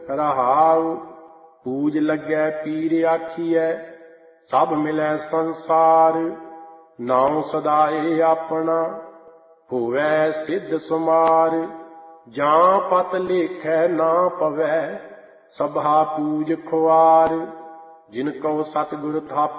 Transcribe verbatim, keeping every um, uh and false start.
ਰਹਾਉ। ਪੂਜ ਲੱਗੈ ਪੀਰ ਆਖੀਐ ਸਭ ਮਿਲੈ ਸੰਸਾਰ। ਨਾਉ ਸਦਾਏ ਆਪਣਾ ਹੋਵੈ ਸਿੱਧ ਸੁਮਾਰ। ਜਾਂ ਪਤ ਲੇਖੈ ਨਾ ਪਵੈ ਸਭਾ ਪੂਜ ਖੁਆਰ। ਜਿਨ ਕਉ ਸਤਿਗੁਰ ਥਾਪੈ